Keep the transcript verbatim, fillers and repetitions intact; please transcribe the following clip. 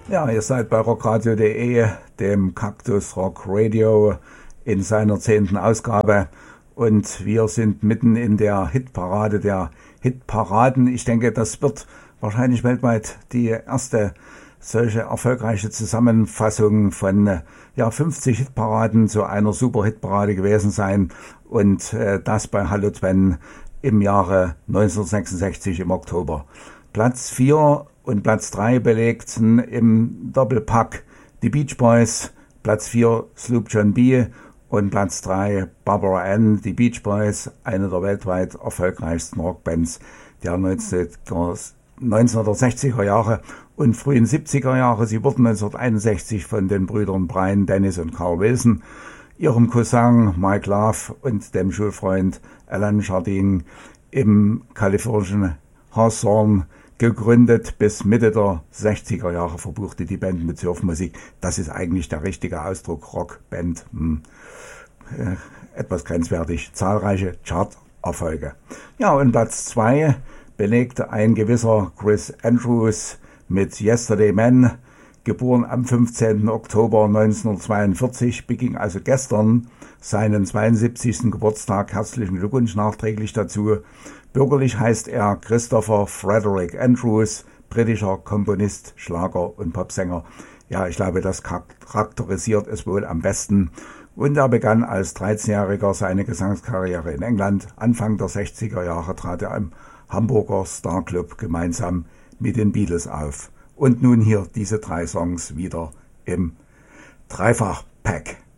Ja, ihr seid bei rockradio punkt de, dem Cactus Rock Radio in seiner zehnten Ausgabe und wir sind mitten in der Hitparade der Hitparaden. Ich denke, das wird wahrscheinlich weltweit die erste solche erfolgreiche Zusammenfassung von ja, fünfzig Hitparaden zu einer Super-Hitparade gewesen sein und äh, das bei Hallo Twen im Jahre neunzehnhundertsechsundsechzig im Oktober. Platz vier und Platz drei belegten im Doppelpack die Beach Boys, Platz vier Sloop John B. und Platz drei Barbara Ann, die Beach Boys, eine der weltweit erfolgreichsten Rockbands der neunzehnhundertsechziger Jahre und frühen siebziger Jahre. Sie wurden neunzehnhunderteinundsechzig von den Brüdern Brian Dennis und Carl Wilson, ihrem Cousin Mike Love und dem Schulfreund Alan Jardine im kalifornischen Hawthorne gegründet. Bis Mitte der sechziger Jahre verbuchte die Band mit Surfmusik. Das ist eigentlich der richtige Ausdruck, Rockband. Hm. Äh, etwas grenzwertig. Zahlreiche Charterfolge. Ja, und Platz zwei belegte ein gewisser Chris Andrews mit Yesterday Man, geboren am fünfzehnten Oktober neunzehnhundertzweiundvierzig, beging also gestern seinen zweiundsiebzigsten Geburtstag. Herzlichen Glückwunsch nachträglich dazu. Bürgerlich heißt er Christopher Frederick Andrews, britischer Komponist, Schlager- und Popsänger. Ja, ich glaube, das charakterisiert es wohl am besten. Und er begann als dreizehnjähriger seine Gesangskarriere in England. Anfang der sechziger Jahre trat er im Hamburger Star Club gemeinsam mit den Beatles auf. Und nun hier diese drei Songs wieder im Dreifach-Pack.